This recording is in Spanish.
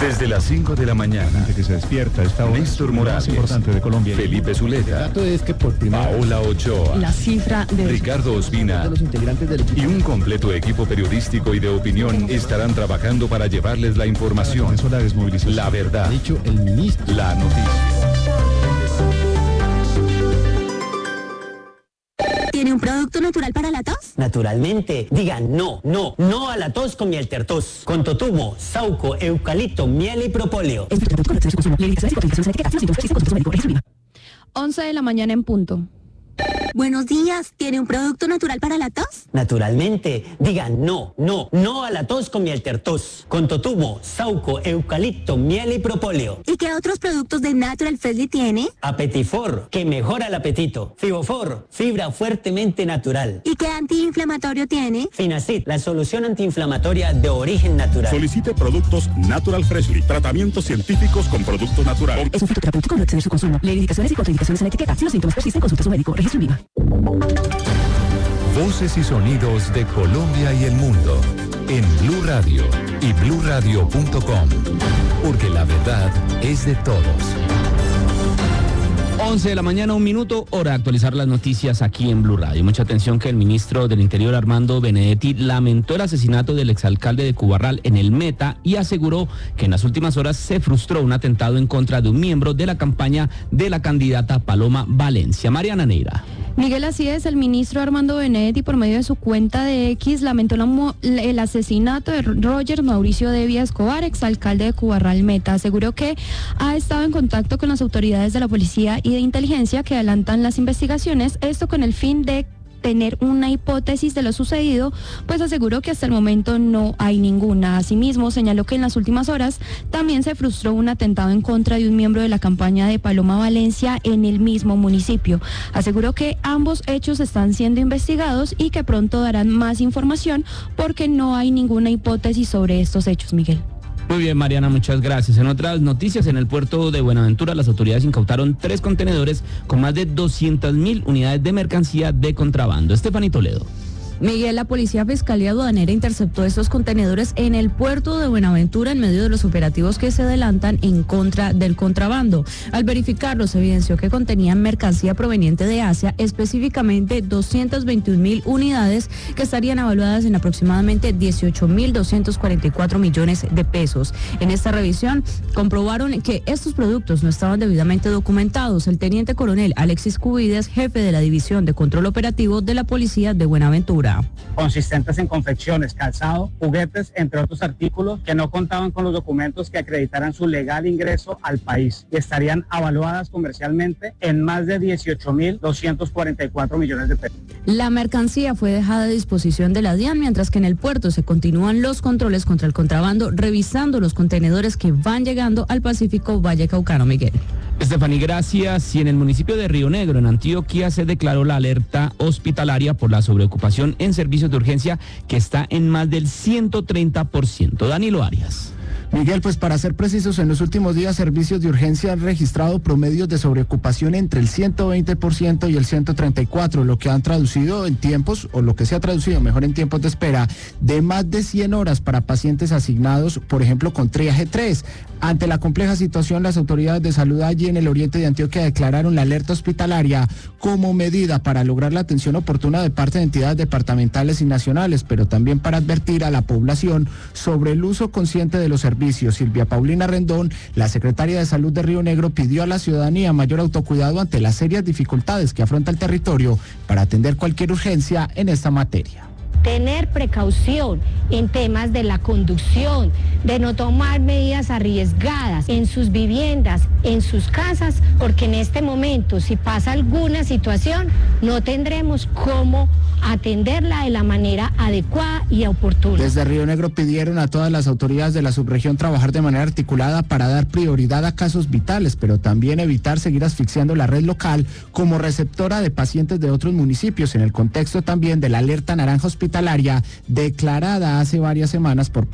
Desde las 5 de la mañana, que se despierta esta hora. Néstor Morales, más importante de Colombia. Felipe Zuleta, El dato es que por primera Paola Ochoa, la cifra de Ricardo Ospina de los integrantes del equipo y un completo equipo periodístico y de opinión estarán trabajando para llevarles la información, la desmovilización. la verdad, Ha dicho el ministro. la noticia. ¿Tiene un producto natural para la tos? Naturalmente, digan no a la tos con miel tertos, con totumo, sauco, eucalipto, miel y propóleo. 11 de la mañana en punto. Buenos días, ¿tiene un producto natural para la tos? Naturalmente, digan no a la tos con miel tertos, con totumo, sauco, eucalipto, miel y propóleo. ¿Y qué otros productos de Natural Freshly tiene? Apetifor, que mejora el apetito. Fibofor, fibra fuertemente natural. ¿Y qué antiinflamatorio tiene? Finacid, la solución antiinflamatoria de origen natural. Solicite productos Natural Freshly, tratamientos científicos con productos naturales. Es un fitoterapéutico, no excede su consumo. Lee indicaciones y contraindicaciones en la etiqueta. Si los síntomas persisten, consulte a su médico. Registro en Viva. Voces y sonidos de Colombia y el mundo en Blue Radio y bluradio.com, porque la verdad es de todos. 11 de la mañana, 1 minuto, hora de actualizar las noticias aquí en Blue Radio. Mucha atención que el ministro del Interior, Armando Benedetti, lamentó el asesinato del exalcalde de Cubarral en el Meta y aseguró que en las últimas horas se frustró un atentado en contra de un miembro de la campaña de la candidata Paloma Valencia. Mariana Neira. Miguel, así es, el ministro Armando Benedetti, por medio de su cuenta de X, lamentó el asesinato de Roger Mauricio Devia Escobar, exalcalde de Cubarral Meta. Aseguró que ha estado en contacto con las autoridades de la policía y de inteligencia que adelantan las investigaciones, esto con el fin de tener una hipótesis de lo sucedido, pues aseguró que hasta el momento no hay ninguna. Asimismo, señaló que en las últimas horas también se frustró un atentado en contra de un miembro de la campaña de Paloma Valencia en el mismo municipio. Aseguró que ambos hechos están siendo investigados y que pronto darán más información porque no hay ninguna hipótesis sobre estos hechos, Miguel. Muy bien, Mariana, muchas gracias. En otras noticias, en el puerto de Buenaventura, las autoridades incautaron 3 contenedores con más de 200.000 unidades de mercancía de contrabando. Estefanía Toledo. Miguel, la Policía Fiscalía Aduanera interceptó estos contenedores en el puerto de Buenaventura en medio de los operativos que se adelantan en contra del contrabando. Al verificarlos, evidenció que contenían mercancía proveniente de Asia, específicamente 221.000 unidades que estarían evaluadas en aproximadamente 18.244 millones de pesos. En esta revisión comprobaron que estos productos no estaban debidamente documentados. El teniente coronel Alexis Cubides, jefe de la División de Control Operativo de la Policía de Buenaventura. Consistentes en confecciones, calzado, juguetes, entre otros artículos que no contaban con los documentos que acreditaran su legal ingreso al país y estarían avaluadas comercialmente en más de 18.244 millones de pesos. La mercancía fue dejada a disposición de la DIAN, mientras que en el puerto se continúan los controles contra el contrabando, revisando los contenedores que van llegando al Pacífico Valle Caucano, Miguel. Estefanía, gracias. Y en el municipio de Río Negro, en Antioquia, se declaró la alerta hospitalaria por la sobreocupación en servicios de urgencia que está en más del 130%. Danilo Arias. Miguel, pues para ser precisos, en los últimos días servicios de urgencia han registrado promedios de sobreocupación entre el 120% y el 134%, lo que han traducido en tiempos, o lo que se ha traducido mejor en tiempos de espera, de más de 100 horas para pacientes asignados, por ejemplo, con triaje 3. Ante la compleja situación, las autoridades de salud allí en el oriente de Antioquia declararon la alerta hospitalaria como medida para lograr la atención oportuna de parte de entidades departamentales y nacionales, pero también para advertir a la población sobre el uso consciente de los servicios. Silvia Paulina Rendón, la secretaria de Salud de Río Negro, pidió a la ciudadanía mayor autocuidado ante las serias dificultades que afronta el territorio para atender cualquier urgencia en esta materia. Tener precaución en temas de la conducción, de no tomar medidas arriesgadas en sus viviendas, en sus casas, porque en este momento, si pasa alguna situación, no tendremos cómo atenderla de la manera adecuada y oportuna. Desde Río Negro pidieron a todas las autoridades de la subregión trabajar de manera articulada para dar prioridad a casos vitales, pero también evitar seguir asfixiando la red local como receptora de pacientes de otros municipios, en el contexto también de la alerta naranja hospitalaria declarada hace varias semanas por